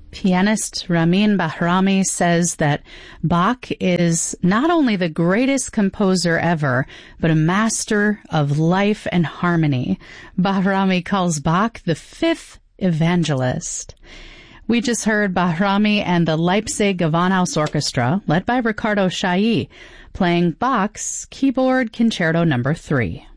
Pianist Ramin Bahrami says that Bach is not only the greatest composer ever, but a master of life and harmony. Bahrami calls Bach the fifth evangelist. We just heard Bahrami and the Leipzig Gewandhaus Orchestra, led by Ricardo Chailly, playing Bach's Keyboard Concerto No. 3.